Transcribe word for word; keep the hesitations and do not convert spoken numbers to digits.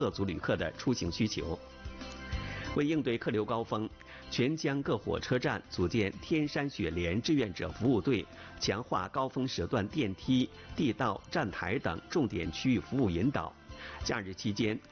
各族旅客的出行需求。为应对客流高峰，全江各火车站组建天山雪莲志愿者服务队，强化高峰时段电梯、地道、站台等重点区域服务引导。假日期间，